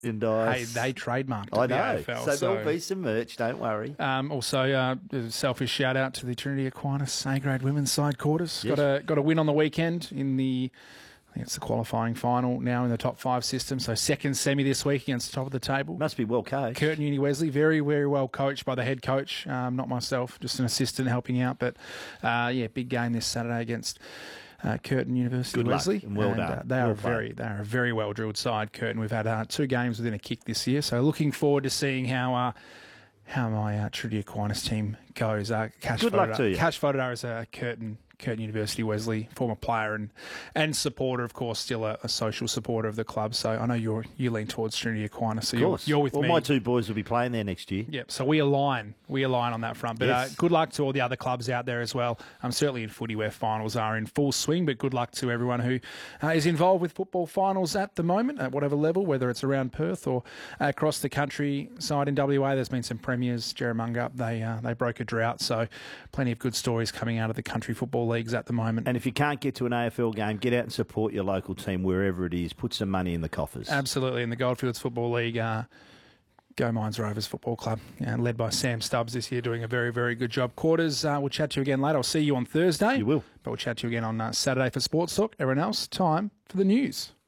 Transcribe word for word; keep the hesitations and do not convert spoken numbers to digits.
Merchandise. Hey, they trademarked I the know. A F L. So, So there'll be some merch, don't worry. Um, also, uh, a selfish shout out to the Trinity Aquinas A grade women's side quarters. Yes. Got a got a win on the weekend in the, I think it's the qualifying final now in the top five system. So second semi this week against the top of the table. Must be well coached. Curtin Uni Wesley, very, very well coached by the head coach. Um, not myself, just an assistant helping out. But uh, yeah, big game this Saturday against Uh, Curtin University Good luck Wesley. and well and, done. Uh, they Well are very, played. they are a very well drilled side. Curtin. We've had uh, two games within a kick this year, so looking forward to seeing how uh, how my uh, Trinity Aquinas team goes. Uh, Cash Good luck Fodadar- to you. Cash Fodadar is a Curtin. Curtin University Wesley, former player and and supporter, of course, still a, a social supporter of the club. So I know you're you lean towards Trinity Aquinas, so Of you're, course. you're with well, me. my two boys will be playing there next year. Yep. So we align. We align on that front. But Yes. uh, good luck to all the other clubs out there as well. Um, certainly in footy where finals are in full swing. But good luck to everyone who uh, is involved with football finals at the moment, at whatever level, whether it's around Perth or uh, across the country side in W A. There's been some premiers. Jerramungup, they uh, they broke a drought. So plenty of good stories coming out of the country football leagues at the moment. And if you can't get to an A F L game, get out and support your local team wherever it is. Put some money in the coffers. Absolutely. In the Goldfields Football League, uh, Go Mines Rovers Football Club, uh, led by Sam Stubbs this year, doing a very, very good job. Quarters, uh, we'll chat to you again later. I'll see you on Thursday. You will. But we'll chat to you again on uh, Saturday for Sports Talk. Everyone else, time for the news.